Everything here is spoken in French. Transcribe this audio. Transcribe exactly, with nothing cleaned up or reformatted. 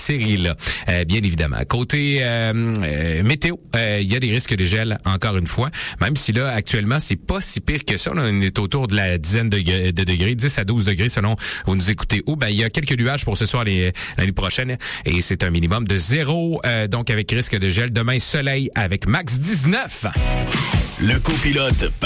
série-là, euh, bien évidemment. Côté euh, euh, météo, il euh, y a des risques de gel, encore une fois, même si là, actuellement, c'est pas si pire que ça. On est autour de la dizaine de, de degrés, dix à douze degrés selon vous nous écoutez où. Ben, il y a quelques nuages pour ce soir les, l'année prochaine et c'est un minimum de zéro, euh, donc avec risque de gel. Demain, soleil avec max dix-neuf. Le copilote